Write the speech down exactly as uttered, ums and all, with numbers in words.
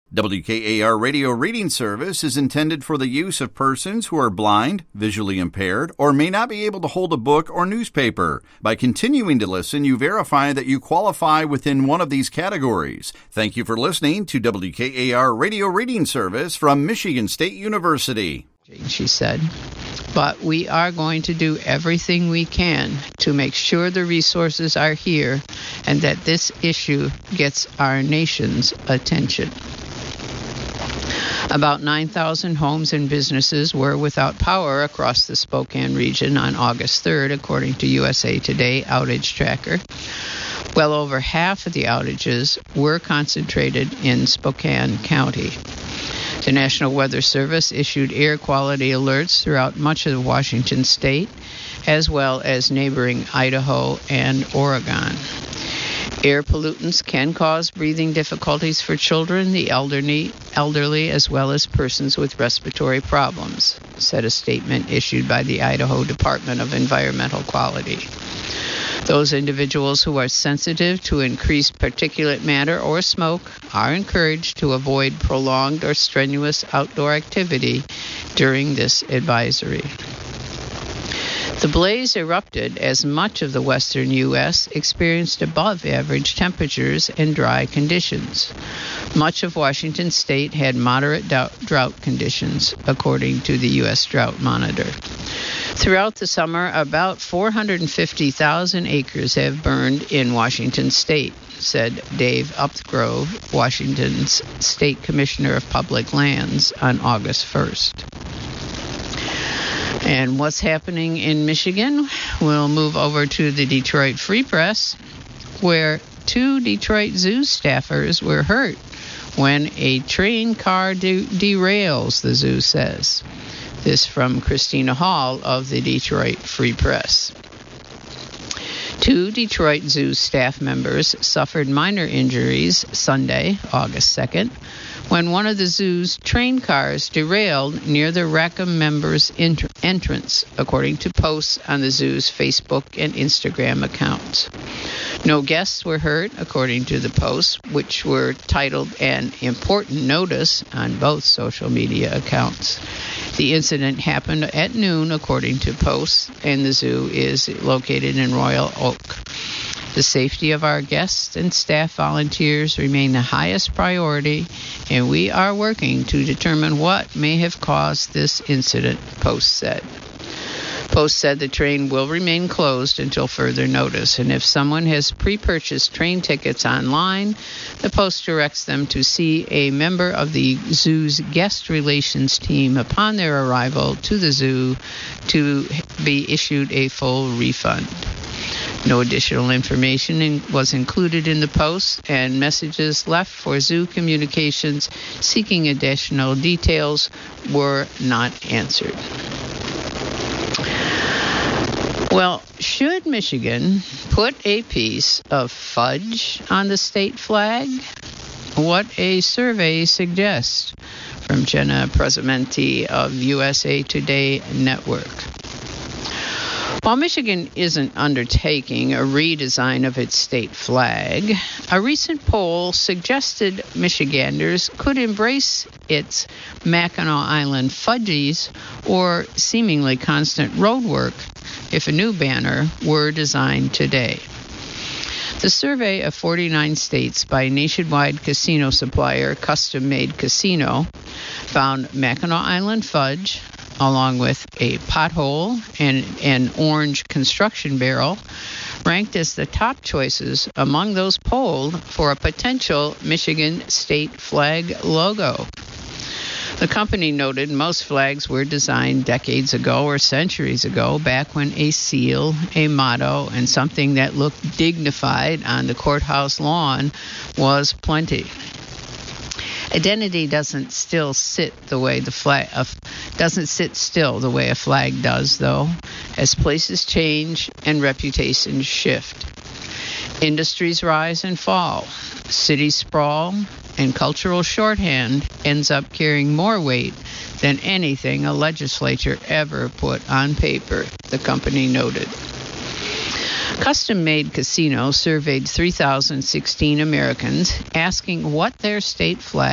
W K A R Radio Reading Service is intended for the use of persons who are blind, visually impaired, or may not be able to hold a book or newspaper. By continuing to listen, you verify that you qualify within one of these categories. Thank you for listening to W K A R Radio Reading Service from Michigan State University. She said, but we are going to do everything we can to make sure the resources are here and that this issue gets our nation's attention. About nine thousand homes and businesses were without power across the Spokane region on August third, according to U S A Today Outage Tracker. Well over half of the outages were concentrated in Spokane County. The National Weather Service issued air quality alerts throughout much of Washington state, as well as neighboring Idaho and Oregon. Air pollutants can cause breathing difficulties for children, the elderly, elderly, as well as persons with respiratory problems, said a statement issued by the Idaho Department of Environmental Quality. Those individuals who are sensitive to increased particulate matter or smoke are encouraged to avoid prolonged or strenuous outdoor activity during this advisory. The blaze erupted as much of the western U S experienced above-average temperatures and dry conditions. Much of Washington state had moderate drought conditions, according to the U S Drought Monitor. Throughout the summer, about four hundred fifty thousand acres have burned in Washington state, said Dave Upgrove, Washington's State Commissioner of Public Lands, on August first. And what's happening in Michigan? We'll move over to the Detroit Free Press, where two Detroit Zoo staffers were hurt when a train car de- derails, the zoo says. This from Christina Hall of the Detroit Free Press. Two Detroit Zoo staff members suffered minor injuries Sunday, August second, when one of the zoo's train cars derailed near the Rackham members' ent- entrance, according to posts on the zoo's Facebook and Instagram accounts. No guests were hurt, according to the posts, which were titled An Important Notice on both social media accounts. The incident happened at noon, according to posts, and the zoo is located in Royal Oak. The safety of our guests and staff volunteers remain the highest priority, and we are working to determine what may have caused this incident, Post said. Post said the train will remain closed until further notice, and if someone has pre-purchased train tickets online, the Post directs them to see a member of the zoo's guest relations team upon their arrival to the zoo to be issued a full refund. No additional information in, was included in the post, and messages left for zoo communications seeking additional details were not answered. Well, should Michigan put a piece of fudge on the state flag? What a survey suggests, from Jenna Presamenti of U S A Today Network. While Michigan isn't undertaking a redesign of its state flag, a recent poll suggested Michiganders could embrace its Mackinac Island fudgies or seemingly constant roadwork if a new banner were designed today. The survey of forty-nine states by nationwide casino supplier Custom Made Casino found Mackinac Island fudge, along with a pothole and an orange construction barrel, ranked as the top choices among those polled for a potential Michigan state flag logo. The company noted most flags were designed decades ago or centuries ago, back when a seal, a motto, and something that looked dignified on the courthouse lawn was plenty. Identity doesn't still sit the way the flag uh, doesn't sit still the way a flag does, though, as places change and reputations shift. Industries rise and fall. Cities sprawl, and cultural shorthand ends up carrying more weight than anything a legislature ever put on paper, the company noted. Custom Made Casino surveyed three thousand sixteen Americans, asking what their state flag